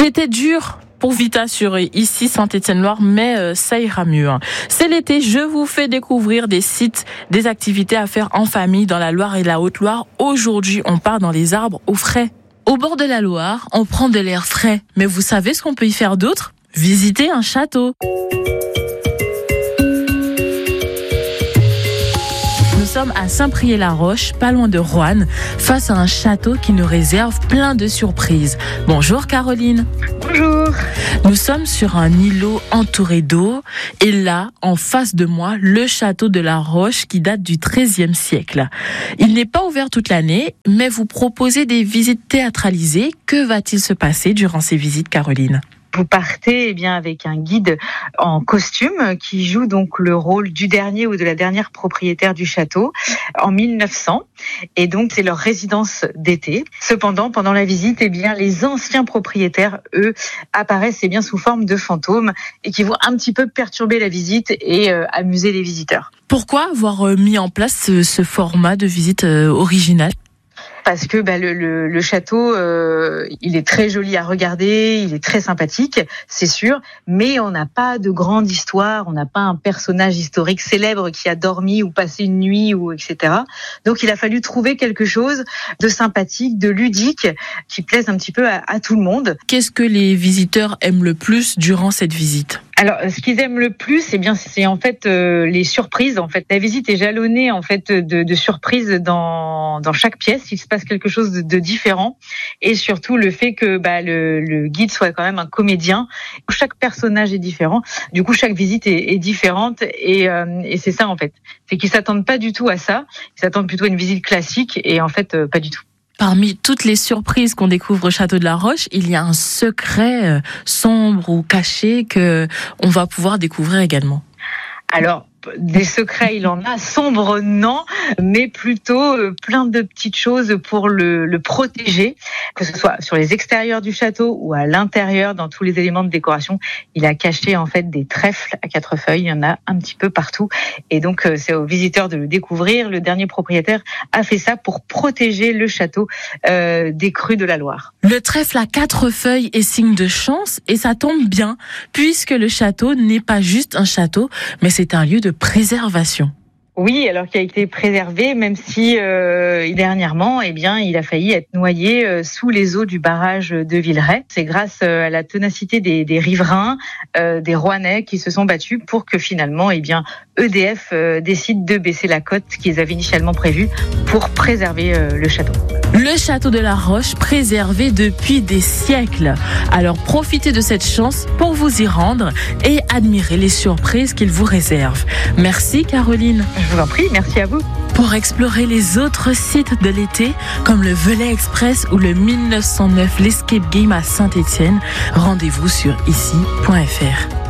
C'était dur pour Vita sur ici Saint-Étienne-Loire, mais ça ira mieux. C'est l'été, je vous fais découvrir des sites, des activités à faire en famille dans la Loire et la Haute-Loire. Aujourd'hui, on part dans les arbres au frais. Au bord de la Loire, on prend de l'air frais. Mais vous savez ce qu'on peut y faire d'autre ? Visiter un château. Nous sommes à Saint-Priest-la-Roche, pas loin de Roanne, face à un château qui nous réserve plein de surprises. Bonjour Caroline. Bonjour. Nous sommes sur un îlot entouré d'eau et là, en face de moi, le château de la Roche qui date du XIIIe siècle. Il n'est pas ouvert toute l'année, mais vous proposez des visites théâtralisées. Que va-t-il se passer durant ces visites, Caroline ? Vous partez avec un guide en costume qui joue donc le rôle du dernier ou de la dernière propriétaire du château en 1900 et donc c'est leur résidence d'été. Cependant, pendant la visite, les anciens propriétaires, eux, apparaissent sous forme de fantômes et qui vont un petit peu perturber la visite et amuser les visiteurs. Pourquoi avoir mis en place ce format de visite original ? Parce que le château, il est très joli à regarder, il est très sympathique, c'est sûr, mais on n'a pas de grande histoire, on n'a pas un personnage historique célèbre qui a dormi ou passé une nuit ou etc. Donc il a fallu trouver quelque chose de sympathique, de ludique, qui plaise un petit peu à tout le monde. Qu'est-ce que les visiteurs aiment le plus durant cette visite ? Alors, ce qu'ils aiment le plus, c'est en fait les surprises. En fait, la visite est jalonnée en fait de surprises dans chaque pièce. Il se passe quelque chose de différent, et surtout le fait que le guide soit quand même un comédien. Chaque personnage est différent. Du coup, chaque visite est différente, et c'est ça en fait. C'est qu'ils s'attendent pas du tout à ça. Ils s'attendent plutôt à une visite classique, et en fait, pas du tout. Parmi toutes les surprises qu'on découvre au château de la Roche, il y a un secret sombre ou caché que on va pouvoir découvrir également. Alors, des secrets, il en a, sombres non, mais plutôt plein de petites choses pour le protéger, que ce soit sur les extérieurs du château ou à l'intérieur, dans tous les éléments de décoration. Il a caché en fait des trèfles à 4 feuilles, il y en a un petit peu partout, et donc c'est aux visiteurs de le découvrir. Le dernier propriétaire a fait ça pour protéger le château des crues de la Loire. Le trèfle à 4 feuilles est signe de chance, et ça tombe bien, puisque le château n'est pas juste un château, mais c'est un lieu de préservation. Oui, alors qu'il a été préservé, même si dernièrement, il a failli être noyé sous les eaux du barrage de Villeray. C'est grâce à la ténacité des riverains, des Rouennais qui se sont battus pour que finalement, EDF décide de baisser la cote qu'ils avaient initialement prévue pour préserver le château. Le château de la Roche, préservé depuis des siècles. Alors profitez de cette chance pour vous y rendre et admirer les surprises qu'il vous réserve. Merci Caroline. Je vous en prie, merci à vous. Pour explorer les autres sites de l'été, comme le Velay Express ou le 1909 l'Escape Game à Saint-Étienne, rendez-vous sur ici.fr.